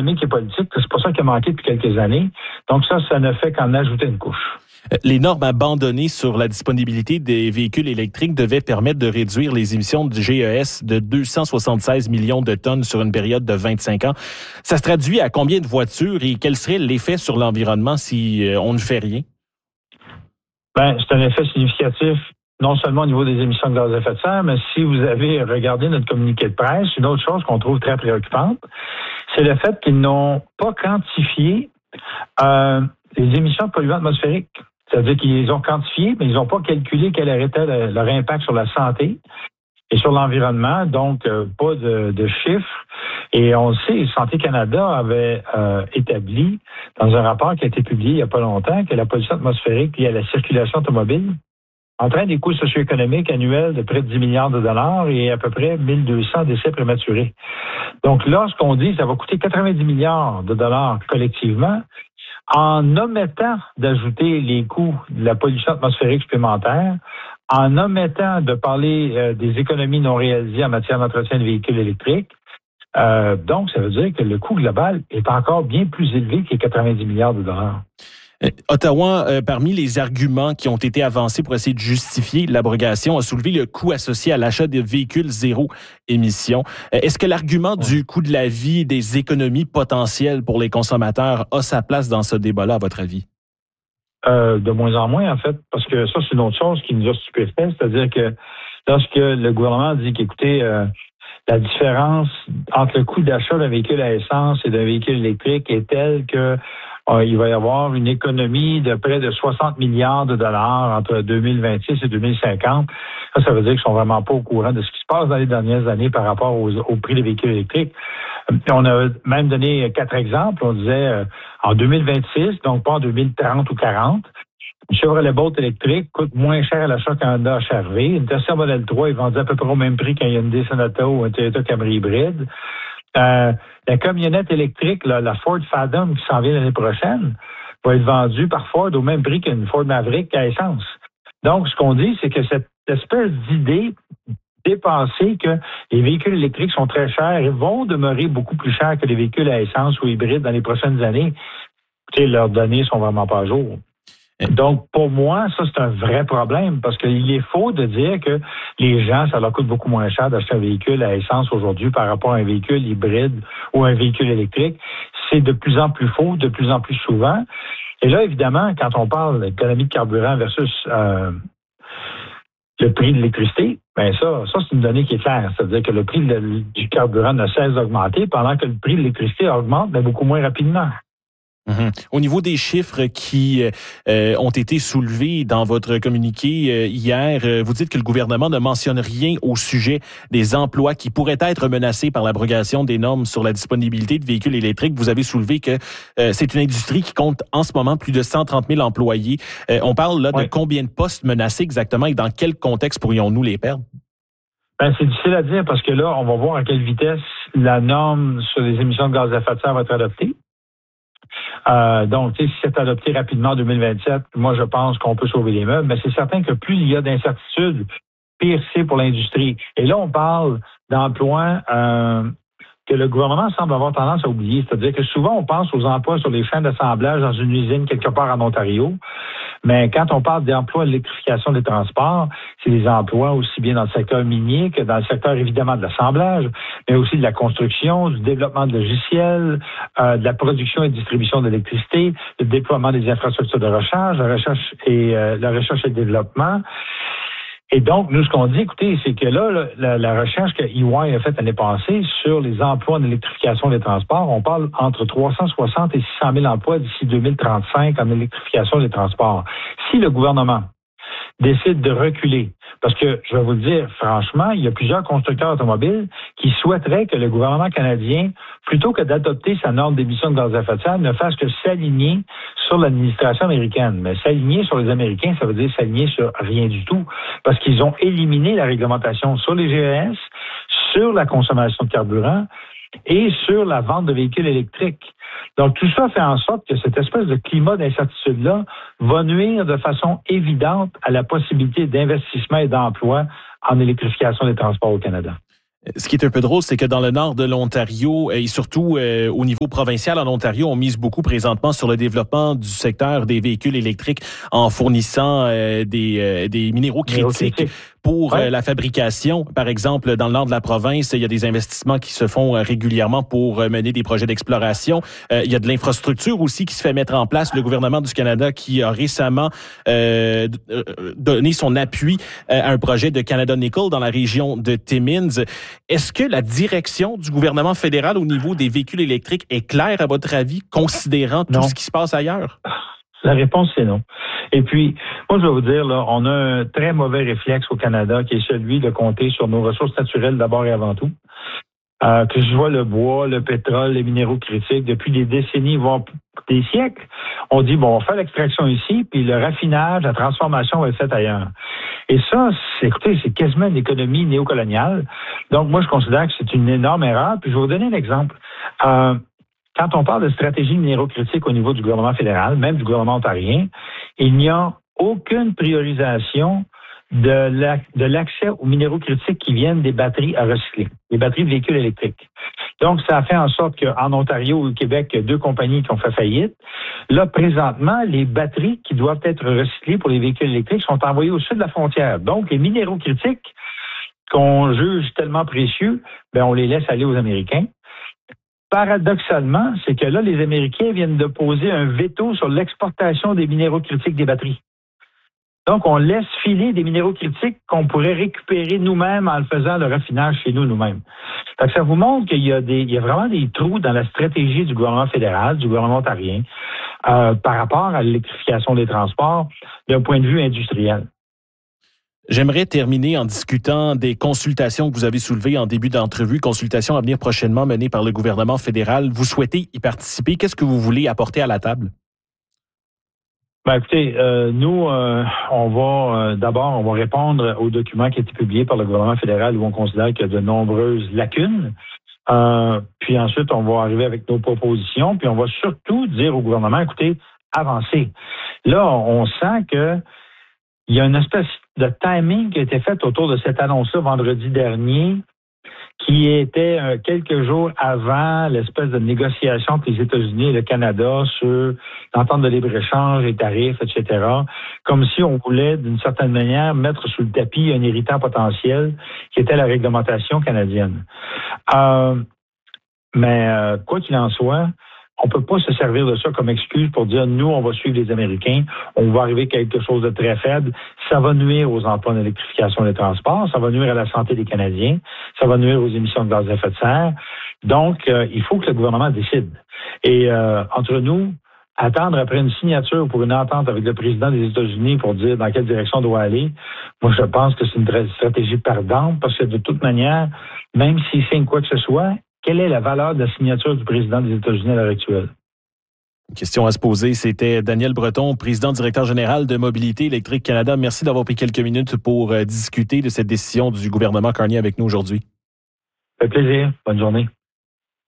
économique et politique. C'est pour ça qu'il a manqué depuis quelques années. Donc ça ne fait qu'en ajouter une couche. Les normes abandonnées sur la disponibilité des véhicules électriques devaient permettre de réduire les émissions du GES de 276 millions de tonnes sur une période de 25 ans. Ça se traduit à combien de voitures et quel serait l'effet sur l'environnement si on ne fait rien? C'est un effet significatif, non seulement au niveau des émissions de gaz à effet de serre, mais si vous avez regardé notre communiqué de presse, une autre chose qu'on trouve très préoccupante, c'est le fait qu'ils n'ont pas quantifié les émissions de polluants atmosphériques. C'est-à-dire qu'ils les ont quantifiées, mais ils n'ont pas calculé quel était leur impact sur la santé et sur l'environnement, donc pas de chiffres. Et on le sait, Santé Canada avait établi, dans un rapport qui a été publié il n'y a pas longtemps, que la pollution atmosphérique liée à la circulation automobile entraîne des coûts socio-économiques annuels de près de 10 milliards de dollars et à peu près 1200 décès prématurés. Donc là, ce qu'on dit, ça va coûter 90 milliards de dollars collectivement, en omettant d'ajouter les coûts de la pollution atmosphérique supplémentaire, en omettant de parler des économies non réalisées en matière d'entretien de véhicules électriques. Donc, ça veut dire que le coût global est encore bien plus élevé que les 90 milliards de dollars. Ottawa, parmi les arguments qui ont été avancés pour essayer de justifier l'abrogation, a soulevé le coût associé à l'achat de véhicules zéro émission. Est-ce que l'argument du coût de la vie et des économies potentielles pour les consommateurs a sa place dans ce débat-là, à votre avis? De moins en moins, en fait, parce que ça, c'est une autre chose qui nous a stupéfaits, c'est-à-dire que lorsque le gouvernement dit qu'écoutez, la différence entre le coût d'achat d'un véhicule à essence et d'un véhicule électrique est telle que il va y avoir une économie de près de 60 milliards de dollars entre 2026 et 2050. Ça veut dire qu'ils sont vraiment pas au courant de ce qui se passe dans les dernières années par rapport au prix des véhicules électriques. On a même donné 4 exemples. On disait en 2026, donc pas en 2030 ou 40, une Chevrolet Bolt électrique coûte moins cher à l'achat qu'un Honda HR-V. Une Tesla Model 3 est vendue à peu près au même prix qu'un Hyundai Sonata ou un Toyota Camry hybride. La camionnette électrique, la Ford Fathom qui s'en vient l'année prochaine, va être vendue par Ford au même prix qu'une Ford Maverick à essence. Donc, ce qu'on dit, c'est que cette espèce d'idée dépassée que les véhicules électriques sont très chers et vont demeurer beaucoup plus chers que les véhicules à essence ou hybrides dans les prochaines années, écoutez, leurs données sont vraiment pas à jour. Donc, pour moi, ça, c'est un vrai problème parce qu'il est faux de dire que les gens, ça leur coûte beaucoup moins cher d'acheter un véhicule à essence aujourd'hui par rapport à un véhicule hybride ou un véhicule électrique. C'est de plus en plus faux, de plus en plus souvent. Et là, évidemment, quand on parle d'économie de carburant versus le prix de l'électricité, ça, c'est une donnée qui est claire. C'est-à-dire que le prix du carburant ne cesse d'augmenter pendant que le prix de l'électricité augmente, mais beaucoup moins rapidement. Mm-hmm. Au niveau des chiffres qui ont été soulevés dans votre communiqué hier, vous dites que le gouvernement ne mentionne rien au sujet des emplois qui pourraient être menacés par l'abrogation des normes sur la disponibilité de véhicules électriques. Vous avez soulevé que c'est une industrie qui compte en ce moment plus de 130 000 employés. On parle là de combien de postes menacés exactement et dans quel contexte pourrions-nous les perdre? C'est difficile à dire parce que là, on va voir à quelle vitesse la norme sur les émissions de gaz à effet de serre va être adoptée. Donc, si c'est adopté rapidement en 2027, moi, je pense qu'on peut sauver les meubles, mais c'est certain que plus il y a d'incertitudes, pire c'est pour l'industrie. Et là, on parle d'emplois que le gouvernement semble avoir tendance à oublier. C'est-à-dire que souvent, on pense aux emplois sur les chaînes d'assemblage dans une usine quelque part en Ontario. Mais quand on parle d'emplois de l'électrification des transports, c'est des emplois aussi bien dans le secteur minier que dans le secteur, évidemment, de l'assemblage, mais aussi de la construction, du développement de logiciels, de la production et distribution d'électricité, le déploiement des infrastructures de recharge, la recherche et le développement. Et donc, nous, ce qu'on dit, écoutez, c'est que là, la recherche que EY a faite l'année passée sur les emplois en électrification des transports, on parle entre 360 et 600 000 emplois d'ici 2035 en électrification des transports. Si le gouvernement décide de reculer, parce que, je vais vous le dire, franchement, il y a plusieurs constructeurs automobiles qui souhaiteraient que le gouvernement canadien, plutôt que d'adopter sa norme d'émission de gaz à effet de serre, ne fasse que s'aligner sur l'administration américaine. Mais s'aligner sur les Américains, ça veut dire s'aligner sur rien du tout, parce qu'ils ont éliminé la réglementation sur les GES, sur la consommation de carburant et sur la vente de véhicules électriques. Donc, tout ça fait en sorte que cette espèce de climat d'incertitude-là va nuire de façon évidente à la possibilité d'investissement et d'emploi en électrification des transports au Canada. Ce qui est un peu drôle, c'est que dans le nord de l'Ontario et surtout au niveau provincial en Ontario, on mise beaucoup présentement sur le développement du secteur des véhicules électriques en fournissant des minéraux critiques pour la fabrication. Par exemple, dans le nord de la province, il y a des investissements qui se font régulièrement pour mener des projets d'exploration. Il y a de l'infrastructure aussi qui se fait mettre en place. Le gouvernement du Canada qui a récemment donné son appui à un projet de Canada Nickel dans la région de Timmins. Est-ce que la direction du gouvernement fédéral au niveau des véhicules électriques est claire, à votre avis, considérant tout ce qui se passe ailleurs? La réponse, c'est non. Et puis, moi, je vais vous dire, là, on a un très mauvais réflexe au Canada qui est celui de compter sur nos ressources naturelles d'abord et avant tout. Que je vois le bois, le pétrole, les minéraux critiques, depuis des décennies, voire des siècles, on dit, bon, on fait l'extraction ici, puis le raffinage, la transformation va être faite ailleurs. Et ça, écoutez, c'est quasiment une économie néocoloniale. Donc, moi, je considère que c'est une énorme erreur. Puis, je vais vous donner un exemple. Quand on parle de stratégie minéraux critiques au niveau du gouvernement fédéral, même du gouvernement ontarien, il n'y a aucune priorisation de l'accès aux minéraux critiques qui viennent des batteries à recycler, les batteries de véhicules électriques. Donc, ça a fait en sorte qu'en Ontario ou au Québec, il y a 2 compagnies qui ont fait faillite. Là, présentement, les batteries qui doivent être recyclées pour les véhicules électriques sont envoyées au sud de la frontière. Donc, les minéraux critiques qu'on juge tellement précieux, on les laisse aller aux Américains. Paradoxalement, c'est que là, les Américains viennent de poser un veto sur l'exportation des minéraux critiques des batteries. Donc, on laisse filer des minéraux critiques qu'on pourrait récupérer nous-mêmes en le faisant le raffinage chez nous-mêmes. Donc, ça vous montre qu'il y a vraiment des trous dans la stratégie du gouvernement fédéral, du gouvernement ontarien, par rapport à l'électrification des transports d'un point de vue industriel. J'aimerais terminer en discutant des consultations que vous avez soulevées en début d'entrevue, consultations à venir prochainement menées par le gouvernement fédéral. Vous souhaitez y participer. Qu'est-ce que vous voulez apporter à la table? Écoutez, nous, on va répondre aux documents qui ont été publiés par le gouvernement fédéral où on considère qu'il y a de nombreuses lacunes. Puis ensuite, on va arriver avec nos propositions, puis on va surtout dire au gouvernement, écoutez, avancez. Là, on sent que il y a une espèce de timing qui a été fait autour de cette annonce-là vendredi dernier, qui était quelques jours avant l'espèce de négociation entre les États-Unis et le Canada sur l'entente de libre-échange, les tarifs, etc. Comme si on voulait, d'une certaine manière, mettre sous le tapis un irritant potentiel qui était la réglementation canadienne. Mais quoi qu'il en soit, on peut pas se servir de ça comme excuse pour dire, nous, on va suivre les Américains, on va arriver à quelque chose de très faible. Ça va nuire aux emplois d'électrification des transports, ça va nuire à la santé des Canadiens, ça va nuire aux émissions de gaz à effet de serre. Donc, il faut que le gouvernement décide. Et entre nous, attendre après une signature pour une entente avec le président des États-Unis pour dire dans quelle direction on doit aller, moi, je pense que c'est une stratégie perdante parce que de toute manière, même s'il signe quoi que ce soit, quelle est la valeur de la signature du président des États-Unis à l'heure actuelle? Une question à se poser, c'était Daniel Breton, président directeur général de Mobilité électrique Canada. Merci d'avoir pris quelques minutes pour discuter de cette décision du gouvernement Carney avec nous aujourd'hui. Ça fait plaisir. Bonne journée.